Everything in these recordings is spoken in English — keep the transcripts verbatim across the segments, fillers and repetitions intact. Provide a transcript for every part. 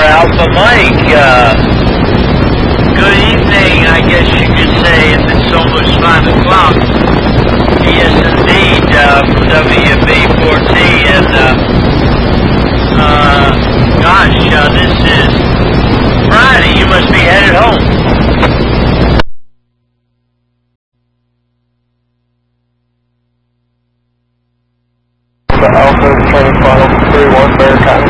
Alpha Mike. Uh, good evening, I guess you could say, if it's almost five o'clock. Yes, indeed, uh, from W B four T, and, uh, uh, gosh, uh, this is Friday. You must be headed home. The Alpha training final three one Maritime.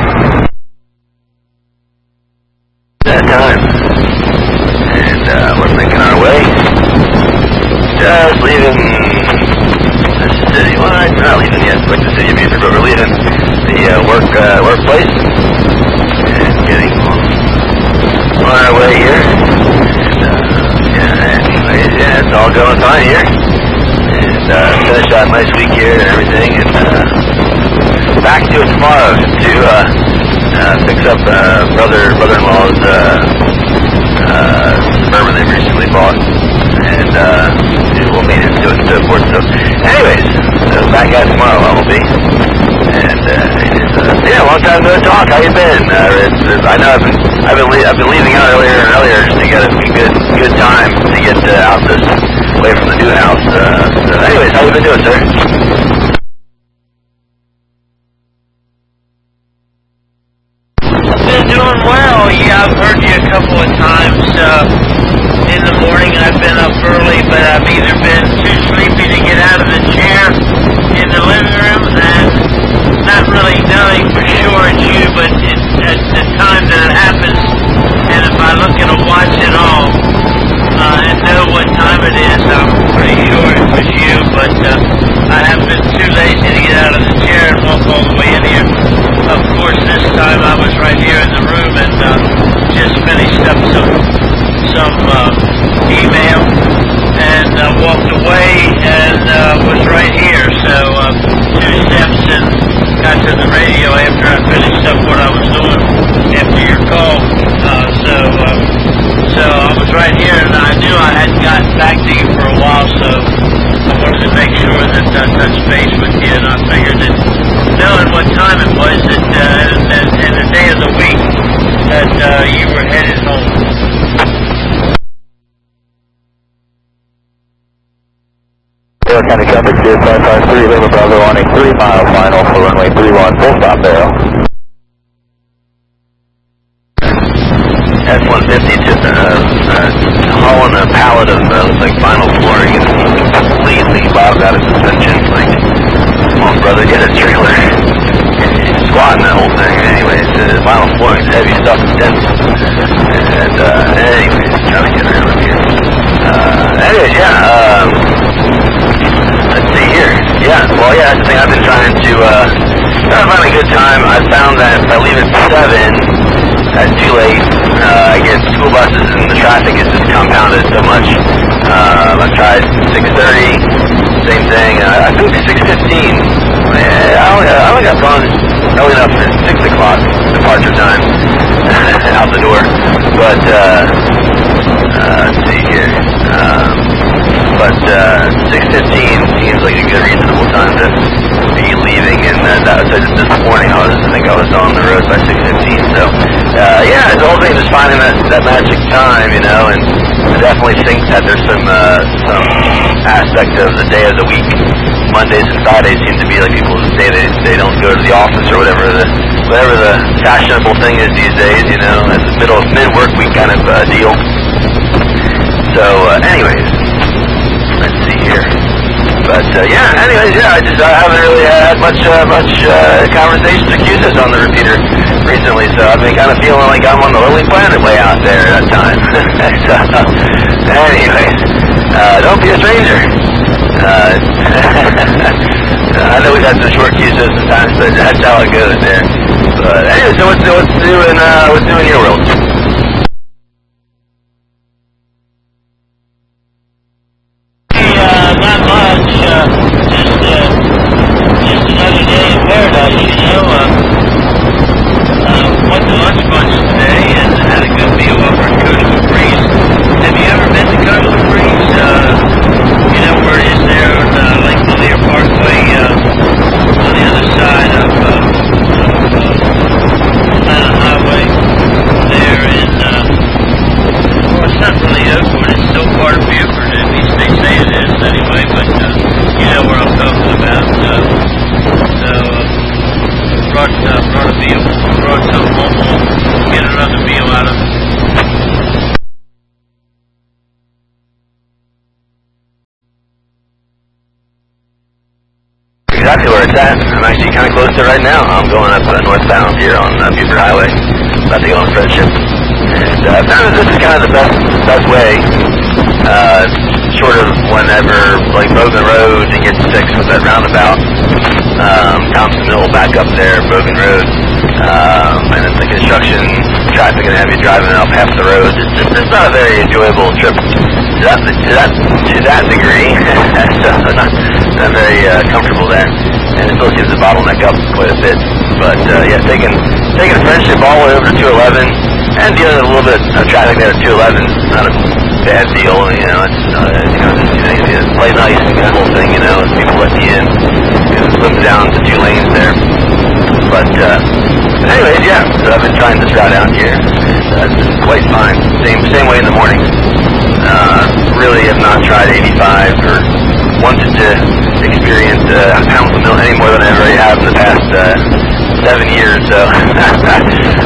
That time. And uh, we're making our way. Just leaving the city. Well, we're not leaving yet, like the city of Buford, but we're leaving the uh, work uh, workplace. And getting on, on our way here. And, uh, yeah, anyway, yeah, it's all going fine here. And uh, finished out a nice week here and everything. And uh, back to it tomorrow to uh, uh, fix up uh, brother brother-in-law's uh, uh, Suburban they recently bought, and uh, we'll meet into it and so forth. So, anyways, so back at it tomorrow I will be. And uh, it's, uh, yeah, long time no talk. How you been? Uh, it's, it's, I know I've been I've been, le I've been leaving out earlier and earlier just to get a good good time to get uh, out this away from the new house. Uh, so anyways, how you been doing, sir? Been doing well. Yeah, I've heard you a couple of times. Uh, in the morning, I've been up early, but I've either been too sleepy to get out of the chair in the living room, and not really knowing for sure it's you, but it, at the time that it happens, and if I look at a watch at all, uh, and know what time it is, I'm pretty sure it was you, but uh, I have been too lazy to get out of the chair and walk all the way in here. Of course, this time I was right here in the room and uh, just finished up some some uh, email and uh, walked away and uh, was right here. So uh, two steps and got to the radio after I finished up what I was doing after your call. Uh, so uh, so I was right here, and I knew I hadn't gotten back to you for a while, so I wanted to make sure that I touched base with you, and I figured that knowing what time it was, that uh, and, and the day of the week, that uh, you were headed home. Taylor County Traffic two five five three, Lima Bravo on a three mile final for runway three one, full stop there. F one fifty just uh, uh, hauling a pallet of uh, looks like vinyl flooring and completely bobbed out of suspension. Like, come on, brother, get a trailer. Squatting that whole thing. Anyways, uh, vinyl flooring is heavy stuff, it's dense. And uh, anyways, trying to get around up here. Uh, anyways, yeah. Um, let's see here. Yeah. Well, yeah, that's the thing. I've been trying to uh, try to find a good time. I found that if I leave at seven. That's too late. Uh, again, school buses and the traffic is just compounded so much. Uh, I tried six thirty, same thing. Uh, I think six fifteen. Yeah, I only, I only got gone early enough for six o'clock departure time out the door. But, uh, uh, let's see here. Um, but uh, six fifteen seems like a good reasonable time to be leaving, and uh, that was uh, this morning. I was, I think I was on the road by six fifteen. So, uh, yeah, the whole thing is just finding that that magic time, you know. And I definitely think that there's some uh, some aspect of the day of the week. Mondays and Fridays seem to be like people say they they don't go to the office or whatever the whatever the fashionable thing is these days, you know. It's the middle of mid work week kind of uh, deal. So, uh, anyways, let's see here. But uh, yeah, anyways, yeah, I just I haven't really had much uh, much uh, conversations or Q S I S on the repeater recently, so I've been kind of feeling like I'm on the Lonely Planet way out there at that time. So, anyways, uh, don't be a stranger. Uh, I know we've had some short Q S I S sometimes, but that's how it goes there. But anyway, so what's what's new in uh, what's new in your world? Not much, uh, just, uh, just another day in paradise, you know. Uh, uh, went to lunch bunch today and had a good meal over at Coastal Breeze. Have you ever been to Coastal Breeze? Uh, you know where it is there on uh, Lake Lanier Parkway, uh, on the other side of, uh, of uh, Atlanta Highway. be able to throw it to the mobile, get another meal out of it. Exactly where it's at. I'm actually kind of close to it right now. I'm going up uh, northbound here on uh, Buford Highway, about to go on Friendship. And uh, I've found that this is kind of the best best way, uh, short of whenever, like Bogan Road, it gets fixed with that roundabout. Um, Thompson Mill back up there, Bogan Road, um, and then the construction traffic and have you driving up half the road. It's just it's not a very enjoyable trip to that to that to that degree. So not not very uh, comfortable there, and it still gives the bottleneck up quite a bit. But uh, yeah, taking taking Friendship all the way over to two eleven, and dealing with a little bit of traffic there at two eleven, not a bad deal. You know, it's uh, you know, you know, you play nice and that whole thing. You know, and people let you in. It slims down to two lanes there. But uh, anyways, yeah. So I've been trying this route out here. And, uh, it's quite fine. Same same way in the morning. Uh, really have not tried eighty-five or wanted to experience uh, Hamilton Mill any more than I already have in the past uh, seven years. So